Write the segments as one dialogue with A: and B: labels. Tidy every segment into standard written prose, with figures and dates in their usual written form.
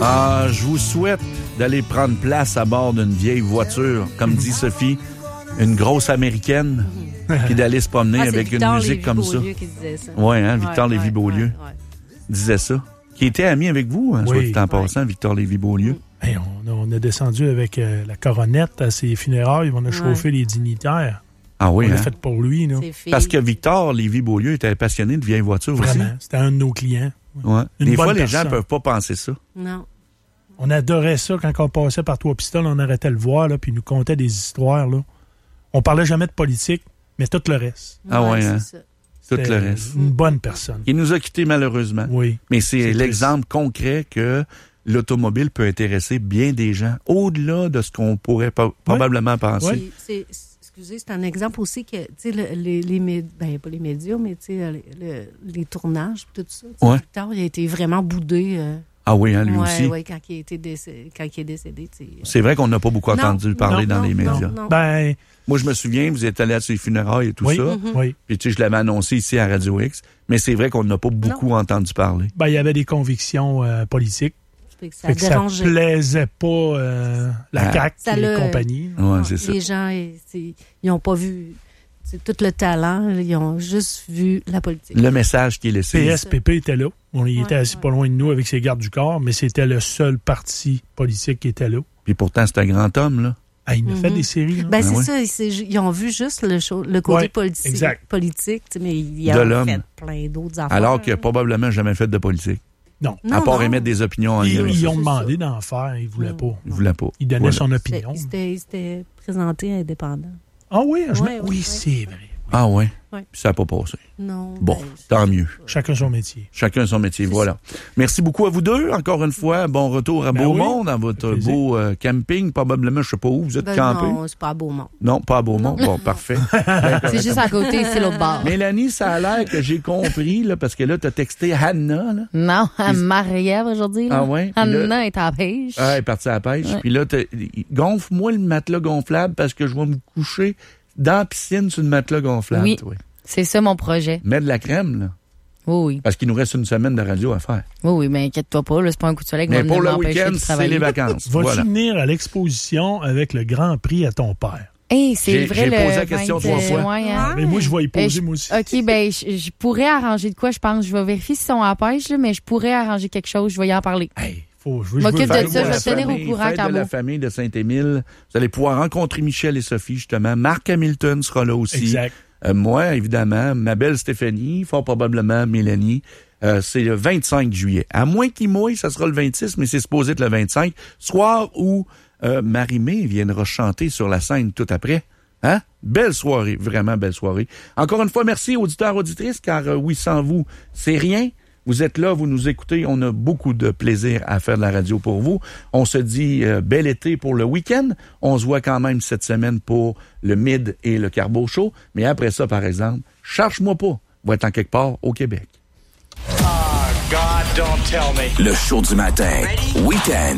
A: Je vous souhaite d'aller prendre place à bord d'une vieille voiture, comme dit Sophie, une grosse américaine, puis d'aller se promener avec une musique comme ça. Oui, hein, Victor Lévy-Beaulieu disait ça. Qui était ami avec vous, hein, soit dit en passant, Victor Lévy-Beaulieu.
B: Hey, on a descendu avec la coronette à ses funérailles, on a chauffé les dignitaires.
A: Ah oui,
B: on l'a fait pour lui. Là.
A: Parce que Victor Lévy-Beaulieu était passionné de vieilles voitures aussi.
B: Vraiment, c'était un de nos clients.
A: Ouais. Des fois, les gens ne peuvent pas penser ça.
C: Non.
B: On adorait ça quand on passait par Trois-Pistoles, on arrêtait le voir, là, puis il nous contait des histoires. Là. On parlait jamais de politique, mais tout le reste.
A: Ah ouais, hein?
C: C'est ça.
A: Tout le reste.
B: Une bonne personne.
A: Il nous a quittés malheureusement.
B: Oui.
A: Mais c'est l'exemple concret que l'automobile peut intéresser bien des gens, au-delà de ce qu'on pourrait probablement penser.
C: Oui. C'est un exemple aussi que, tu sais, pas les médias, mais tu sais, les tournages, tout ça. Victor, il a été vraiment boudé.
A: Ah oui, hein, lui aussi.
C: Oui, quand il est décédé.
A: C'est vrai qu'on n'a pas beaucoup entendu parler dans les médias.
C: Non.
B: Ben,
A: moi, je me souviens, vous êtes allé à ses funérailles et tout ça.
C: Mm-hmm.
B: Oui.
A: Puis, tu sais, je l'avais annoncé ici à Radio X. Mais c'est vrai qu'on n'a pas beaucoup entendu parler.
B: Ben, il y avait des convictions politiques.
C: Ça ne
B: plaisait pas la CAQ et compagnie.
A: Ouais, c'est ça.
C: Les gens, ils n'ont pas vu tout le talent. Ils ont juste vu la politique.
A: Le message qui est laissé.
B: PSPP était là. Il était assis pas loin de nous avec ses gardes du corps, mais c'était le seul parti politique qui était là.
A: Puis pourtant, c'est un grand homme, là.
B: Ah, il nous fait des séries.
C: Ben, c'est ça. Ils ont vu juste le côté politique, mais il a fait plein d'autres affaires.
A: Alors qu'il n'a probablement jamais fait de politique.
B: Non.
A: À part émettre des opinions en lien.
B: Ils ont demandé d'en faire. Ils ne voulaient pas.
A: Ils ne voulaient pas.
B: Il donnait son opinion.
C: Il s'était présenté indépendant.
B: Ah oui? Oui, c'est vrai.
A: Ah oui?
C: Oui.
A: Puis ça n'a pas passé.
C: Non.
A: Bon, tant mieux.
B: Chacun son métier.
A: Chacun son métier, voilà. Merci beaucoup à vous deux. Encore une fois, bon retour à Beaumont, dans votre beau camping. Probablement, je ne sais pas où vous êtes campé.
C: Non, c'est pas à Beaumont.
A: Non, pas à Beaumont. Bon, parfait.
C: C'est juste à côté, c'est l'autre bord.
A: Mélanie, ça a l'air que j'ai compris, là, parce que là, tu as texté Hannah. Là.
D: Non, Marie-Ève aujourd'hui. Là.
A: Ah ouais?
D: Hannah est à la pêche.
A: Ah, elle est partie à la pêche.
D: Ouais.
A: Puis là, gonfle-moi le matelas gonflable parce que je vais me coucher dans la piscine sur le matelas gonflable.
D: Oui,
A: toi.
D: C'est ça mon projet.
A: Mets de la crème, là.
D: Oui.
A: Parce qu'il nous reste une semaine de radio à faire.
D: Oui, mais inquiète-toi pas, là, c'est pas un coup de soleil qui va
A: Mais pour
D: venir
A: le
D: m'empêcher
A: week-end,
D: de
A: c'est
D: travailler.
A: les vacances.
B: Vas-tu venir à l'exposition avec le Grand Prix à ton père?
D: Hey, c'est vrai,
A: j'ai
D: le
A: posé la question 3 fois.
D: Ouais, hein?
B: Mais moi, je vais y poser, moi aussi.
D: OK, ben, je pourrais arranger de quoi, je pense. Je vais vérifier s'ils sont à la pêche, là, mais je pourrais arranger quelque chose. Je vais y en parler.
B: Hey, je
D: m'occupe de
B: veux
D: ça, je vais te tenir au courant,
A: Fête de la famille de Saint-Émile. Vous allez pouvoir rencontrer Michel et Sophie, justement. Marc Hamilton sera là aussi.
B: Exact.
A: Moi, évidemment, ma belle Stéphanie, fort probablement Mélanie. C'est le 25 juillet. À moins qu'il mouille, ça sera le 26, mais c'est supposé être le 25. Soir où Marie-Mé viendra chanter sur la scène tout après. Hein? Belle soirée, vraiment belle soirée. Encore une fois, merci auditeurs, auditrices, car oui, sans vous, c'est rien. Vous êtes là, vous nous écoutez. On a beaucoup de plaisir à faire de la radio pour vous. On se dit bel été pour le week-end. On se voit quand même cette semaine pour le Mid et le Carbo Show. Mais après ça, par exemple, cherche-moi pas. Va être en quelque part au Québec.
E: God, don't tell me.
F: Le show du matin. Week-end.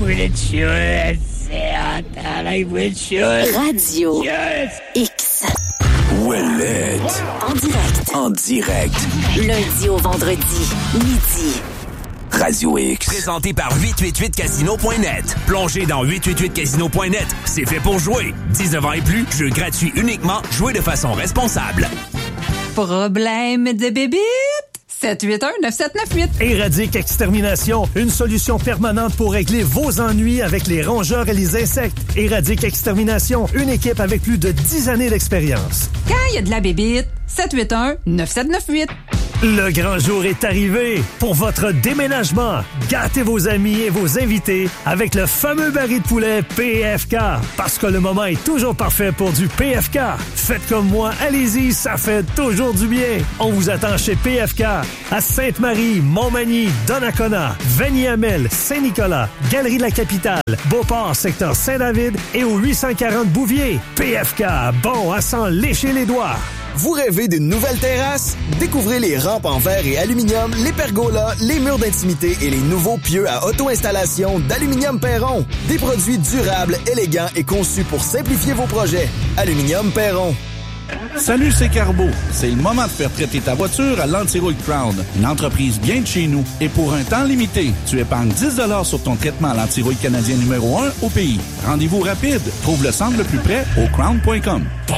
G: Radio X.
F: Ouellet. En direct.
G: Lundi au vendredi, midi.
F: Radio X.
H: Présenté par 888casino.net. Plongez dans 888casino.net. C'est fait pour jouer. 19 ans et plus, jeu gratuit uniquement. Jouez de façon responsable.
I: Problème de bébite? 781-9798.
J: Éradique Extermination, une solution permanente pour régler vos ennuis avec les rongeurs et les insectes. Éradique Extermination, une équipe avec plus de 10 années d'expérience.
I: Quand il y a de la bébite, 781-9798.
J: Le grand jour est arrivé pour votre déménagement. Gâtez vos amis et vos invités avec le fameux baril de poulet PFK. Parce que le moment est toujours parfait pour du PFK. Faites comme moi, allez-y, ça fait toujours du bien. On vous attend chez PFK à Sainte-Marie, Montmagny, Donnacona, Vanier-Hamel, Saint-Nicolas, Galerie de la Capitale, Beauport, secteur Saint-David et au 840 Bouvier. PFK, bon à s'en lécher les doigts.
K: Vous rêvez d'une nouvelle terrasse? Découvrez les rampes en verre et aluminium, les pergolas, les murs d'intimité et les nouveaux pieux à auto-installation d'Aluminium Perron. Des produits durables, élégants et conçus pour simplifier vos projets. Aluminium Perron.
A: Salut, c'est Carbo. C'est le moment de faire traiter ta voiture à l'Antirouille Crown, une entreprise bien de chez nous. Et pour un temps limité, tu épargnes 10 $ sur ton traitement à l'Antirouille canadien numéro 1 au pays. Rendez-vous rapide. Trouve le centre le plus près au crown.com.